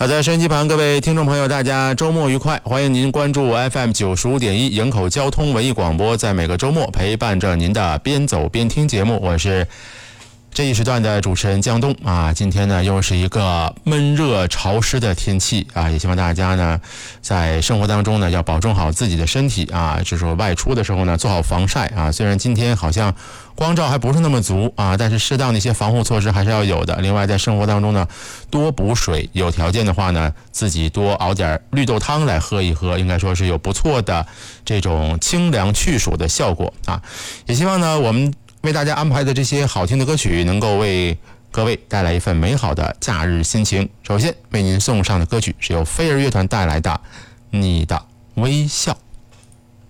好的，收音机旁各位听众朋友，大家周末愉快！欢迎您关注 FM 95.1营口交通文艺广播，在每个周末陪伴着您的边走边听节目，我是这一时段的主持人江东啊。今天呢又是一个闷热潮湿的天气啊，也希望大家呢在生活当中呢要保重好自己的身体啊，就是说外出的时候呢做好防晒啊。虽然今天好像光照还不是那么足啊，但是适当的一些防护措施还是要有的。另外在生活当中呢多补水，有条件的话呢自己多熬点绿豆汤来喝一喝，应该说是有不错的这种清凉去暑的效果啊。也希望呢我们为大家安排的这些好听的歌曲能够为各位带来一份美好的假日心情。首先为您送上的歌曲是由飞儿乐团带来的《你的微笑》。